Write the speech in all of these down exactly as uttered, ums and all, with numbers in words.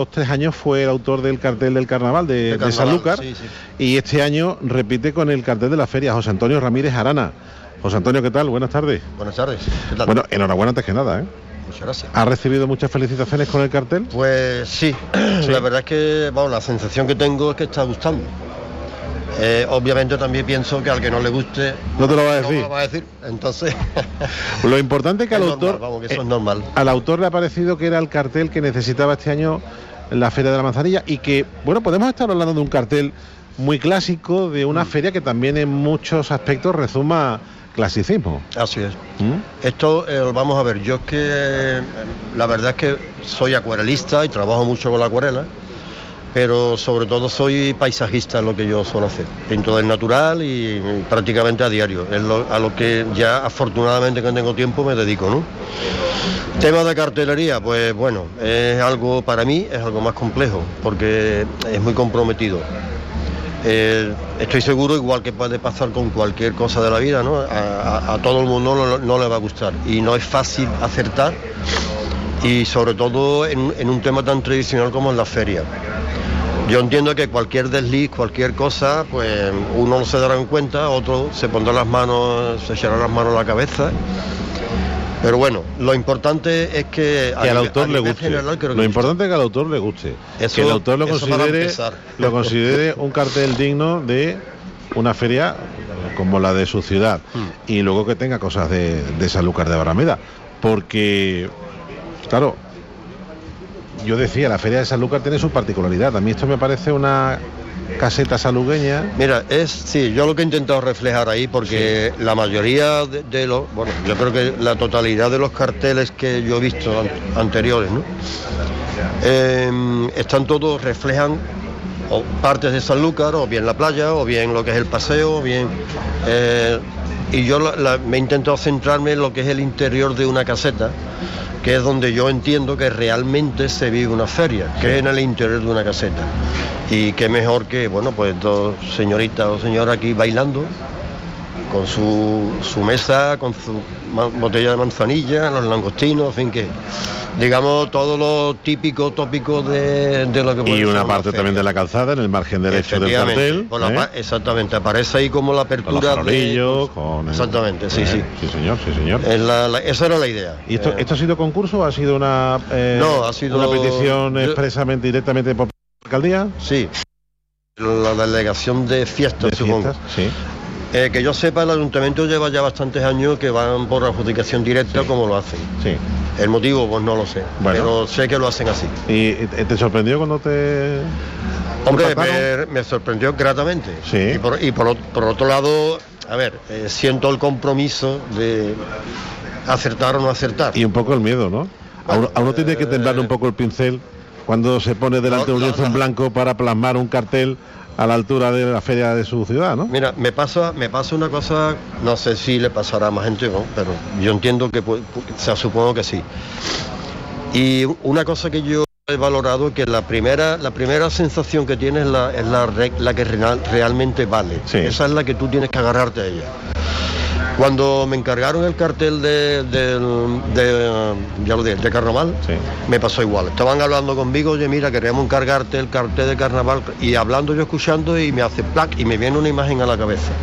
tres años fue el autor del cartel del carnaval de, de, carnaval, de Sanlúcar, sí, sí. Y este año repite con el cartel de la feria, José Antonio Ramírez Arana. José Antonio, ¿qué tal? Buenas tardes. Buenas tardes. ¿Qué tal? Bueno, enhorabuena antes que nada, ¿eh? Muchas gracias. ¿Has recibido muchas felicitaciones con el cartel? Pues sí, sí. La verdad es que, bueno, la sensación que tengo es que está gustando. Eh, obviamente también pienso que al que no le guste no te lo va a decir, no me lo va a decir. Entonces lo importante es que al es autor normal, vamos, que eso es normal. Al autor le ha parecido que era el cartel que necesitaba este año la Feria de la Manzanilla, y que, bueno, podemos estar hablando de un cartel muy clásico, de una mm. feria que también en muchos aspectos rezuma clasicismo. Así es. ¿Mm? Esto, eh, vamos a ver, yo es que eh, la verdad es que soy acuarelista y trabajo mucho con la acuarela, pero sobre todo soy paisajista, en lo que yo suelo hacer. Pinto del natural y, y prácticamente a diario, es lo, a lo que ya afortunadamente que tengo tiempo me dedico, ¿no? Tema de cartelería, pues bueno, es algo, para mí es algo más complejo, porque es muy comprometido. Eh, estoy seguro, igual que puede pasar con cualquier cosa de la vida, ¿no? A, a, a todo el mundo no, no le va a gustar, y no es fácil acertar, y sobre todo en, en un tema tan tradicional como en la feria. Yo entiendo que cualquier desliz, cualquier cosa, pues uno no se dará en cuenta, otro se pondrá las manos, se echará las manos a la cabeza. Pero bueno, lo importante es que, que al autor le guste. General, creo que lo importante es que al autor le guste. Eso, que el autor lo considere, lo considere un cartel digno de una feria como la de su ciudad. Hmm. Y luego que tenga cosas de, de Sanlúcar de Barrameda. Porque, claro, yo decía, la feria de Sanlúcar tiene su particularidad. A mí esto me parece una caseta salugueña. Mira, es, sí, yo lo que he intentado reflejar ahí, porque sí. La mayoría de, de los, bueno, yo creo que la totalidad de los carteles que yo he visto an, anteriores, ¿no? Eh, están todos, reflejan o partes de Sanlúcar, o bien la playa, o bien lo que es el paseo, o bien... Eh, y yo la, la, me he intentado centrarme en lo que es el interior de una caseta, que es donde yo entiendo que realmente se vive una feria, que es en el interior de una caseta. Y qué mejor que, bueno, pues dos señoritas o señoras aquí bailando, con su, su mesa, con su botella de manzanilla, los langostinos, en fin, que digamos todo lo típico, tópico de, de lo que puede ser. Y una parte una también de la calzada, en el margen derecho del cartel. La, ¿eh? Exactamente, aparece ahí como la apertura. Con los farolillos, de, con... Exactamente, sí, ¿eh? sí. Sí, señor, sí, señor. La, la, esa era la idea. ¿Y esto, eh... esto ha sido concurso o ha sido una, eh, no, ha sido... una petición yo... expresamente, directamente por la alcaldía? Sí, la delegación de fiestas, de supongo. Fiestas, sí. Eh, que yo sepa, el ayuntamiento lleva ya bastantes años que van por adjudicación directa, sí. Como lo hacen. Sí. El motivo, pues no lo sé, bueno. Pero sé que lo hacen así. ¿Y te sorprendió cuando te...? Hombre, me, me sorprendió gratamente. Sí. Y por, y por, por otro lado, a ver, eh, siento el compromiso de acertar o no acertar. Y un poco el miedo, ¿no? A uno, a uno tiene que temblarle un poco el pincel cuando se pone delante no, de un lienzo en blanco para plasmar un cartel a la altura de la feria de su ciudad, ¿no? Mira, me pasa, me pasa una cosa, no sé si le pasará a más gente o no, pero yo entiendo que, o sea, supongo que sí. Y una cosa que yo he valorado, que la primera, la primera sensación que tienes es la, es la, la que real, realmente vale. Sí. Esa es la que tú tienes que agarrarte a ella. Cuando me encargaron el cartel de, de, de, ya lo dije, de carnaval, sí. Me pasó igual. Estaban hablando conmigo, oye, mira, queríamos encargarte el cartel de carnaval, y hablando yo, escuchando, y me hace plac, y me viene una imagen a la cabeza.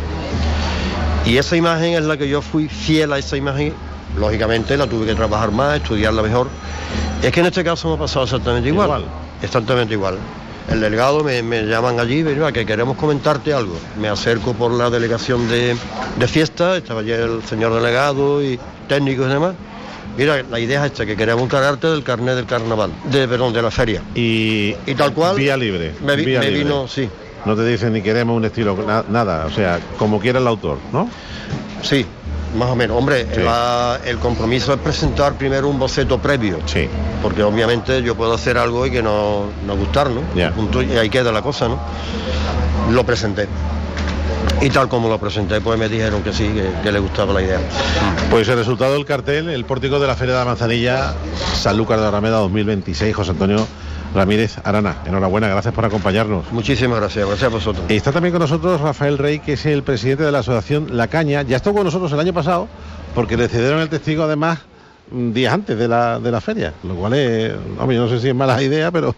Y esa imagen es la que yo fui fiel a esa imagen. Lógicamente la tuve que trabajar más, estudiarla mejor. Es que en este caso me ha pasado exactamente igual. Igual. Exactamente igual. El delegado me, me llaman allí, mira, que queremos comentarte algo. Me acerco por la delegación de, de fiesta, estaba allí el señor delegado y técnicos y demás. Mira, la idea es esta, que queremos encargarte del carnet del carnaval, de, perdón, de la feria. Y, y tal cual. Vía libre. Me, vía me libre. vino, sí. No te dicen ni queremos un estilo, na, nada, o sea, como quiera el autor, ¿no? Sí. Más o menos, hombre, sí. la, el compromiso es presentar primero un boceto previo, sí. Porque obviamente yo puedo hacer algo y que no, no gustar, ¿no? Yeah. Punto, y ahí queda la cosa, ¿no? Lo presenté. Y tal como lo presenté, pues me dijeron que sí, que, que les gustaba la idea. Pues el resultado del cartel, el pórtico de la Feria de la Manzanilla, Sanlúcar de Barrameda dos mil veintiséis, José Antonio Ramírez Arana. Enhorabuena, gracias por acompañarnos. Muchísimas gracias, gracias a vosotros. Está también con nosotros Rafael Rey, que es el presidente de la asociación La Caña. Ya estuvo con nosotros el año pasado, porque le cedieron el testigo además días antes de la, de la feria, lo cual es, hombre, yo no sé si es mala idea, pero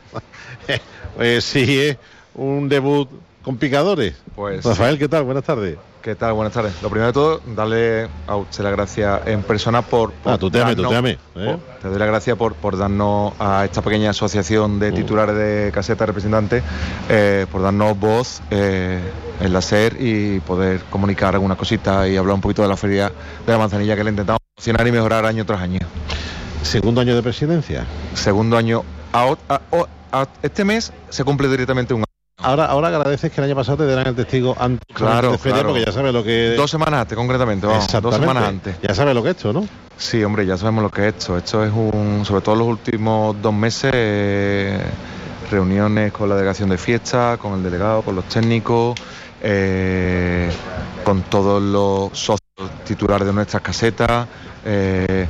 eh, sí es un debut con picadores. Pues Rafael, ¿qué tal? Buenas tardes. ¿Qué tal? Buenas tardes. Lo primero de todo, darle a usted las gracias en persona por... por ah, tú te ames, tú te ames. ¿eh? Te doy las gracias por, por darnos a esta pequeña asociación de titulares de casetas representantes, eh, por darnos voz eh, en la SER y poder comunicar algunas cositas y hablar un poquito de la feria de la Manzanilla, que le intentamos funcionar y mejorar año tras año. ¿Segundo año de presidencia? Segundo año. A, a, a, a, este mes se cumple directamente un año. Ahora, ahora agradeces que el año pasado te dieran el testigo antes claro, de feria, claro. porque ya sabes lo que... Dos semanas antes, concretamente, vamos. Dos semanas antes. Ya sabes lo que he hecho, ¿no? Sí, hombre, ya sabemos lo que he hecho. Esto es un... Sobre todo los últimos dos meses, eh, reuniones con la delegación de fiesta, con el delegado, con los técnicos, eh, con todos los socios titulares de nuestras casetas, eh,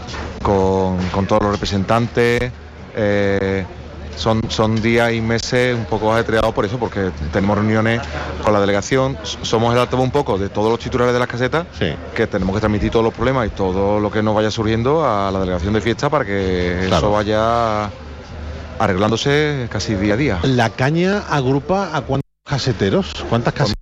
con, con todos los representantes... Eh, Son, son días y meses un poco ajetreados por eso, porque tenemos reuniones con la delegación, somos el altavoz un poco de todos los titulares de las casetas, sí. que tenemos que transmitir todos los problemas y todo lo que nos vaya surgiendo a la delegación de fiesta para que claro. eso vaya arreglándose casi día a día. ¿La caña agrupa a cuántos caseteros? ¿Cuántas casetas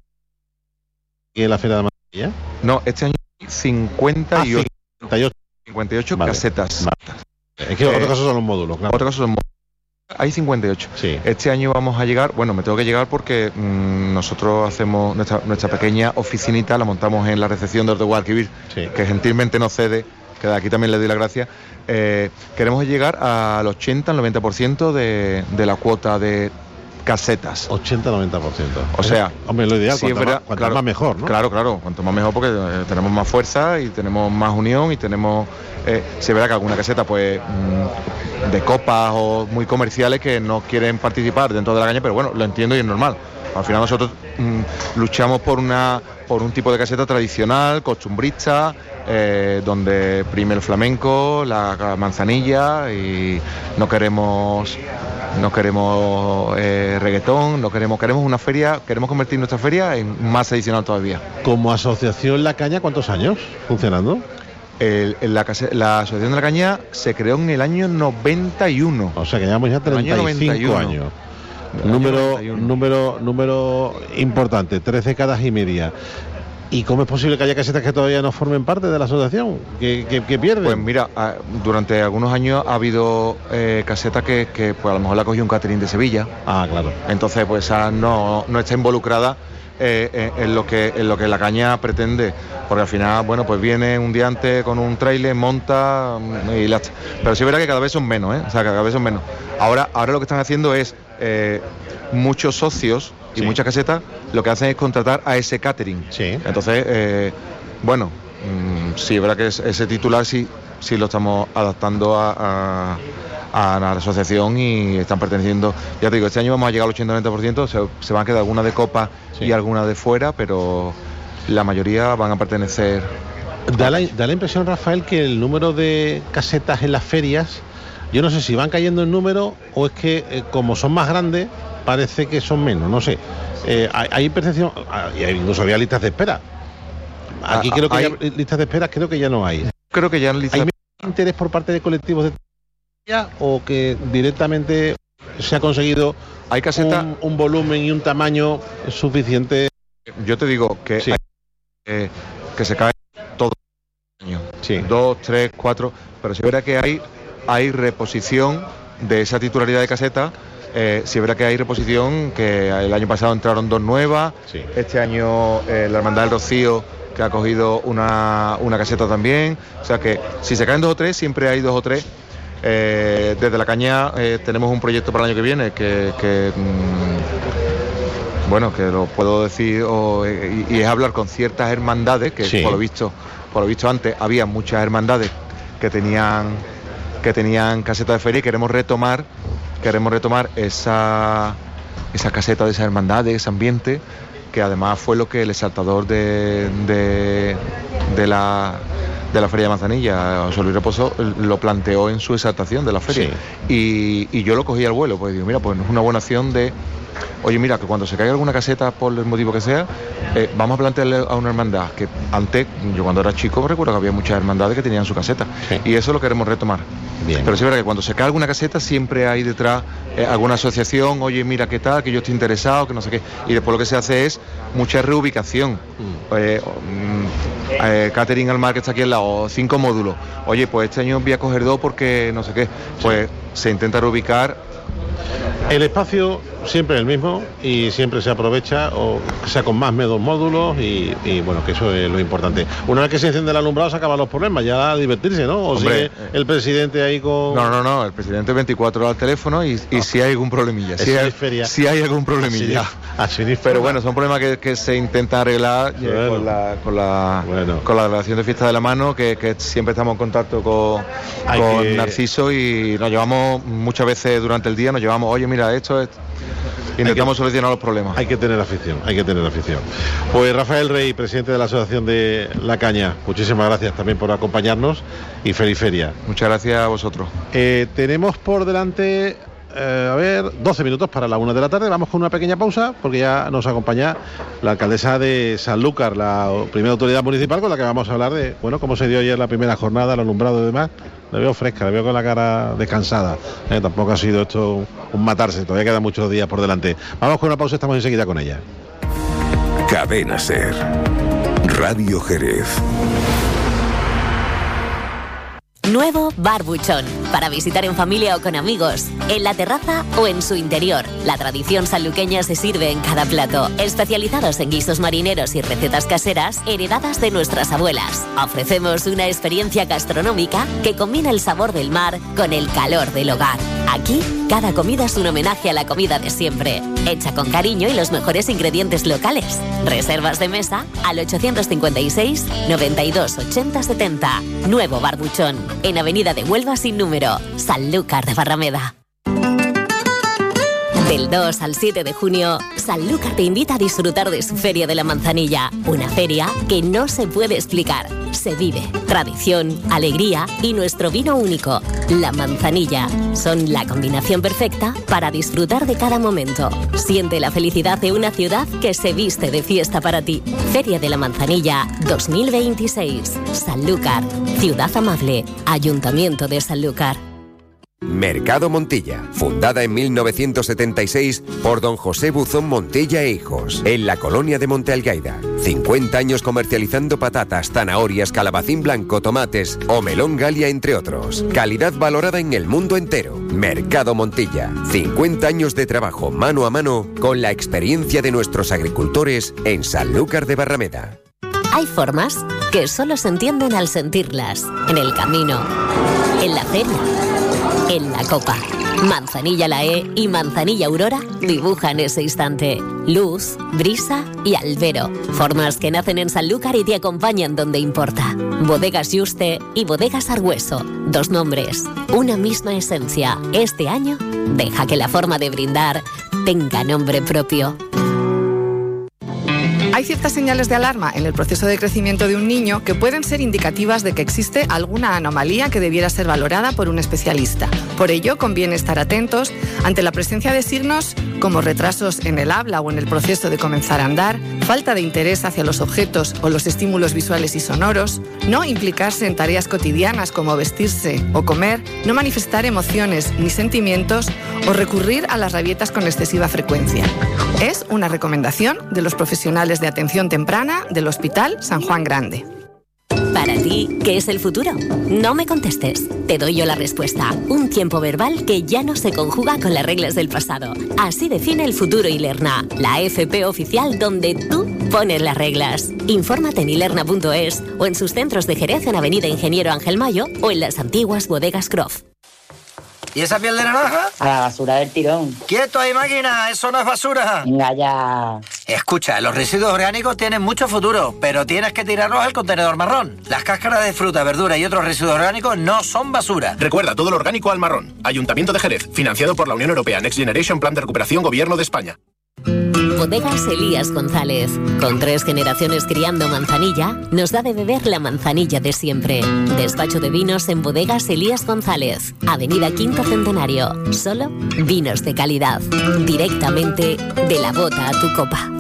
hay en la Feria de la Manzanilla? No, este año hay cincuenta y ocho, ah, cincuenta y ocho. cincuenta y ocho vale. casetas. Vale. Es que eh, otro caso son los módulos, claro. Otro caso son módulos. Hay cincuenta y ocho. Sí. Este año vamos a llegar, bueno, me tengo que llegar porque mmm, nosotros hacemos nuestra, nuestra pequeña oficinita, la montamos en la recepción de Guadalquivir, sí. que gentilmente nos cede, que de aquí también le doy las gracias. Eh, queremos llegar al ochenta al noventa por ciento de, de la cuota de casetas. ochenta al noventa por ciento. O sea, hombre, lo ideal, sí, cuanto, verdad, más, cuanto claro, más mejor, ¿no? Claro, claro, cuanto más mejor porque eh, tenemos más fuerza y tenemos más unión y tenemos... Eh, se verá que alguna caseta pues mmm, de copas o muy comerciales que no quieren participar dentro de la caña, pero bueno, lo entiendo y es normal. Al final nosotros mmm, luchamos por una por un tipo de caseta tradicional, costumbrista, eh, donde prime el flamenco, la, la manzanilla, y no queremos no queremos eh, reggaetón, no queremos queremos una feria, queremos convertir nuestra feria en más tradicional todavía. Como asociación La Caña, ¿cuántos años funcionando? El, la, la Asociación de la Caña se creó en el año noventa y uno. O sea que llevamos ya treinta y cinco años. Número, número, número importante, tres décadas y media. ¿Y cómo es posible que haya casetas que todavía no formen parte de la asociación? ¿Que, que, que pierden? Pues mira, durante algunos años ha habido eh, casetas que, que pues a lo mejor la cogió un catering de Sevilla. Ah, claro. Entonces pues esa no, no está involucrada Eh, en, en lo que en lo que la caña pretende, porque al final bueno pues viene un día antes con un trailer, monta y la... pero sí verá que cada vez son menos, ¿eh? O sea, que cada vez son menos. Ahora ahora lo que están haciendo es eh, muchos socios y sí. muchas casetas lo que hacen es contratar a ese catering. Sí. Entonces eh, bueno mmm, sí verá que es, ese titular sí sí lo estamos adaptando a, a a la asociación y están perteneciendo, ya te digo, este año vamos a llegar al ochenta noventa por ciento, se, se van a quedar algunas de copa sí. y algunas de fuera, pero la mayoría van a pertenecer. Da la, da la impresión, Rafael, que el número de casetas en las ferias, yo no sé si van cayendo en número o es que eh, como son más grandes parece que son menos, no sé. Eh, hay, hay percepción, y incluso había listas de espera. Aquí ah, creo que hay, ya, listas de espera creo que ya no hay. Creo que ya no listas. ¿Hay interés por parte de colectivos de o que directamente se ha conseguido hay caseta, un, un volumen y un tamaño suficiente? Yo te digo que sí. hay, eh, que se cae todo el año, sí. dos, tres, cuatro, pero si verá que hay hay reposición de esa titularidad de caseta. Eh, si verá que hay reposición, que el año pasado entraron dos nuevas, sí. este año eh, la Hermandad del Rocío, que ha cogido una, una caseta también, o sea que si se caen dos o tres, siempre hay dos o tres. Eh, desde la Caña eh, tenemos un proyecto para el año que viene que, que mmm, bueno, que lo puedo decir o, y, y es hablar con ciertas hermandades que sí. por lo visto por lo visto antes había muchas hermandades que tenían que tenían caseta de feria y queremos retomar queremos retomar esa esa caseta de esa hermandad, de ese ambiente, que además fue lo que el exaltador de, de, de la de la Feria de Manzanilla, José Luis Reposo, lo planteó en su exaltación de la feria. Sí. Y, y yo lo cogí al vuelo, pues digo, mira, pues es una buena acción de oye, mira, que cuando se caiga alguna caseta, por el motivo que sea, eh, vamos a plantearle a una hermandad, que antes, yo cuando era chico recuerdo que había muchas hermandades que tenían su caseta, sí. Y eso lo queremos retomar. Bien. Pero sí es verdad que cuando se cae alguna caseta siempre hay detrás eh, alguna asociación, oye, mira qué tal, que yo estoy interesado, que no sé qué, y después lo que se hace es mucha reubicación. Mm. Eh, eh, catering al mar que está aquí al lado, cinco módulos, oye, pues este año voy a coger dos porque no sé qué, pues sí. Se intenta reubicar. El espacio siempre es el mismo y siempre se aprovecha, o sea con más menos módulos y, y bueno, que eso es lo importante. Una vez que se enciende el alumbrado se acaban los problemas, ya a divertirse, ¿no? ¿O Hombre, sigue el presidente ahí con...? No, no, no, el presidente veinticuatro horas al teléfono y, y no. si hay algún problemilla, si hay, si hay algún problemilla. Así, así Pero bueno, son problemas que, que se intentan arreglar bueno. con la con la, bueno. con la relación de fiesta de la mano, que, que siempre estamos en contacto con, con que... Narciso y nos llevamos muchas veces durante el día, nos llevamos, oye, mira, esto es... Intentamos que, solucionar los problemas. Hay que tener afición, hay que tener afición. Pues Rafael Rey, presidente de la Asociación de La Caña, muchísimas gracias también por acompañarnos y feliz feria. Muchas gracias a vosotros. Eh, tenemos por delante, eh, a ver, doce minutos para la una de la tarde. Vamos con una pequeña pausa porque ya nos acompaña la alcaldesa de Sanlúcar, la primera autoridad municipal con la que vamos a hablar de, bueno, cómo se dio ayer la primera jornada, el alumbrado y demás. Le veo fresca, le veo con la cara descansada. Eh, tampoco ha sido esto un, un matarse, todavía quedan muchos días por delante. Vamos con una pausa, estamos enseguida con ella. Cadena Ser, Radio Jerez. Nuevo Bar Buchón, para visitar en familia o con amigos, en la terraza o en su interior. La tradición sanluqueña se sirve en cada plato, especializados en guisos marineros y recetas caseras heredadas de nuestras abuelas. Ofrecemos una experiencia gastronómica que combina el sabor del mar con el calor del hogar. Aquí, cada comida es un homenaje a la comida de siempre, hecha con cariño y los mejores ingredientes locales. Reservas de mesa al ochocientos cincuenta y seis, noventa y dos, ochenta, setenta. Nuevo Bar Buchón, en Avenida de Huelva sin número, Sanlúcar de Barrameda. Del dos al siete de junio, Sanlúcar te invita a disfrutar de su Feria de la Manzanilla, una feria que no se puede explicar. Se vive tradición, alegría y nuestro vino único, la Manzanilla. Son la combinación perfecta para disfrutar de cada momento. Siente la felicidad de una ciudad que se viste de fiesta para ti. Feria de la Manzanilla dos mil veintiséis. Sanlúcar, ciudad amable, Ayuntamiento de Sanlúcar. Mercado Montilla, fundada en mil novecientos setenta y seis por don José Buzón Montilla e Hijos, en la colonia de Monte Algaida. cincuenta años comercializando patatas, zanahorias, calabacín blanco, tomates o melón Galia, entre otros. Calidad valorada en el mundo entero. Mercado Montilla, cincuenta años de trabajo mano a mano con la experiencia de nuestros agricultores en Sanlúcar de Barrameda. Hay formas que solo se entienden al sentirlas, en el camino, en la feria, en la copa. Manzanilla Lae y Manzanilla Aurora dibujan ese instante. Luz, brisa y albero. Formas que nacen en Sanlúcar y te acompañan donde importa. Bodegas Yuste y Bodegas Argüeso. Dos nombres, una misma esencia. Este año, deja que la forma de brindar tenga nombre propio. Hay ciertas señales de alarma en el proceso de crecimiento de un niño que pueden ser indicativas de que existe alguna anomalía que debiera ser valorada por un especialista. Por ello, conviene estar atentos ante la presencia de signos como retrasos en el habla o en el proceso de comenzar a andar, falta de interés hacia los objetos o los estímulos visuales y sonoros, no implicarse en tareas cotidianas como vestirse o comer, no manifestar emociones ni sentimientos o recurrir a las rabietas con excesiva frecuencia. Es una recomendación de los profesionales de atención temprana del Hospital San Juan Grande. Para ti, ¿qué es el futuro? No me contestes. Te doy yo la respuesta. Un tiempo verbal que ya no se conjuga con las reglas del pasado. Así define el futuro Ilerna, la F P oficial donde tú pones las reglas. Infórmate en ilerna punto es o en sus centros de Jerez en Avenida Ingeniero Ángel Mayo o en las antiguas bodegas Croft. ¿Y esa piel de naranja? A la basura del tirón. ¡Quieto ahí, máquina! ¡Eso no es basura! Venga ya. Escucha, los residuos orgánicos tienen mucho futuro, pero tienes que tirarlos al contenedor marrón. Las cáscaras de fruta, verdura y otros residuos orgánicos no son basura. Recuerda, todo lo orgánico al marrón. Ayuntamiento de Jerez, financiado por la Unión Europea. Next Generation Plan de Recuperación, Gobierno de España. Bodegas Elías González. Con tres generaciones criando manzanilla, nos da de beber la manzanilla de siempre. Despacho de vinos en Bodegas Elías González. Avenida Quinto Centenario. Solo vinos de calidad. Directamente de la bota a tu copa.